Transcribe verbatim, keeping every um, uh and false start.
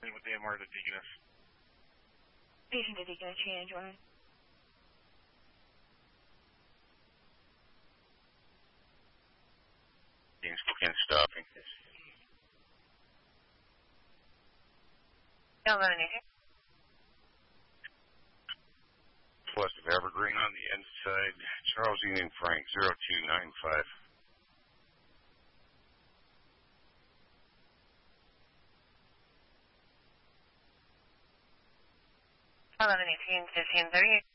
With the M R to Deaconess. Patient to Deaconess, change one. Dean Spokane stopping. eleven eighty. West of Evergreen on the inside. Charles Union Frank, zero two nine five. eleven eighteen, fifteen thirty-eight.